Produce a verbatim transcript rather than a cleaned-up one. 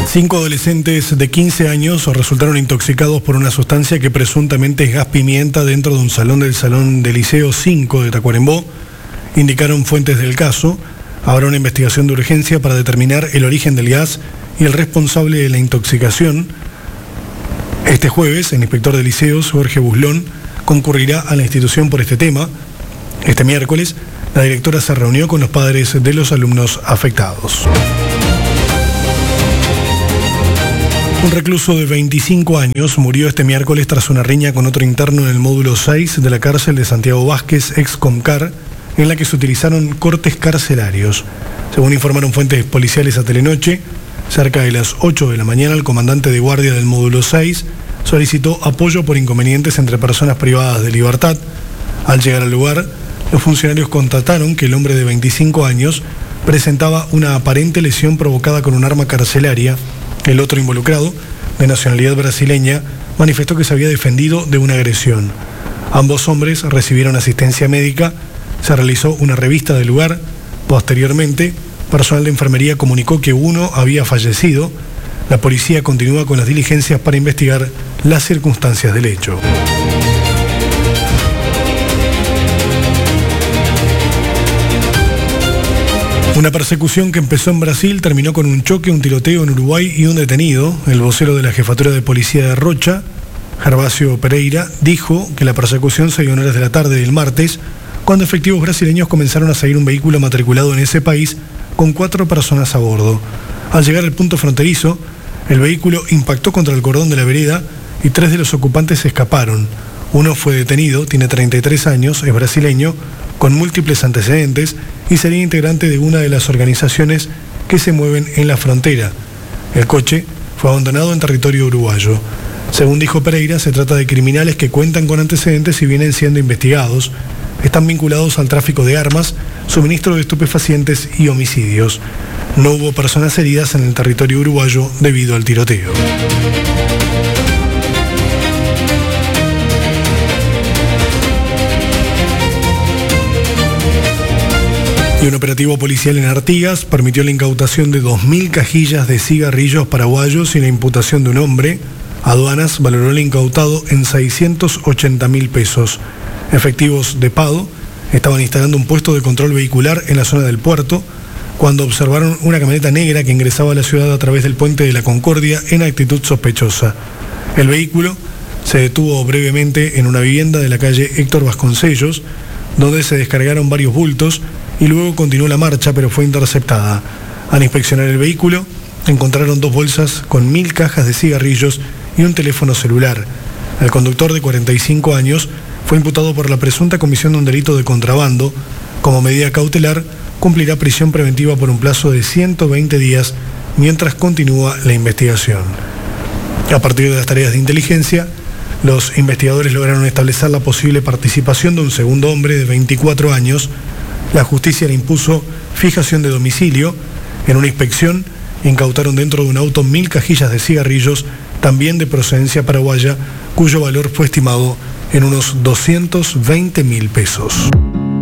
Cinco adolescentes de quince años resultaron intoxicados por una sustancia que presuntamente es gas pimienta dentro de un salón del Salón del Liceo cinco de Tacuarembó, indicaron fuentes del caso. Habrá una investigación de urgencia para determinar el origen del gas y el responsable de la intoxicación. Este jueves, el inspector de liceos, Jorge Buslón, concurrirá a la institución por este tema. Este miércoles, la directora se reunió con los padres de los alumnos afectados. Un recluso de veinticinco años murió este miércoles tras una riña con otro interno en el módulo seis de la cárcel de Santiago Vázquez, ex Comcar, en la que se utilizaron cortes carcelarios. Según informaron fuentes policiales a Telenoche, cerca de las ocho de la mañana, el comandante de guardia del módulo seis solicitó apoyo por inconvenientes entre personas privadas de libertad. Al llegar al lugar, los funcionarios constataron que el hombre de veinticinco años presentaba una aparente lesión provocada con un arma carcelaria. El otro involucrado, de nacionalidad brasileña, manifestó que se había defendido de una agresión. Ambos hombres recibieron asistencia médica, se realizó una revista del lugar. Posteriormente, personal de enfermería comunicó que uno había fallecido. La policía continúa con las diligencias para investigar las circunstancias del hecho. Una persecución que empezó en Brasil terminó con un choque, un tiroteo en Uruguay y un detenido. El vocero de la Jefatura de Policía de Rocha, Gervasio Pereira, dijo que la persecución se dio en horas de la tarde del martes, cuando efectivos brasileños comenzaron a seguir un vehículo matriculado en ese país con cuatro personas a bordo. Al llegar al punto fronterizo, el vehículo impactó contra el cordón de la vereda y tres de los ocupantes escaparon. Uno fue detenido, tiene treinta y tres años, es brasileño, con múltiples antecedentes y sería integrante de una de las organizaciones que se mueven en la frontera. El coche fue abandonado en territorio uruguayo. Según dijo Pereira, se trata de criminales que cuentan con antecedentes y vienen siendo investigados. Están vinculados al tráfico de armas, suministro de estupefacientes y homicidios. No hubo personas heridas en el territorio uruguayo debido al tiroteo. Y un operativo policial en Artigas permitió la incautación de dos mil cajillas de cigarrillos paraguayos y la imputación de un hombre. Aduanas valoró el incautado en seiscientos ochenta mil pesos. Efectivos de Pado estaban instalando un puesto de control vehicular en la zona del puerto cuando observaron una camioneta negra que ingresaba a la ciudad a través del puente de la Concordia en actitud sospechosa. El vehículo se detuvo brevemente en una vivienda de la calle Héctor Vasconcellos, donde se descargaron varios bultos y luego continuó la marcha, pero fue interceptada. Al inspeccionar el vehículo, encontraron dos bolsas con mil cajas de cigarrillos y un teléfono celular. El conductor, de cuarenta y cinco años, fue imputado por la presunta comisión de un delito de contrabando. Como medida cautelar, cumplirá prisión preventiva por un plazo de ciento veinte días mientras continúa la investigación. A partir de las tareas de inteligencia, los investigadores lograron establecer la posible participación de un segundo hombre de veinticuatro años. La justicia le impuso fijación de domicilio. En una inspección, incautaron dentro de un auto mil cajillas de cigarrillos, también de procedencia paraguaya, cuyo valor fue estimado en unos doscientos veinte mil pesos.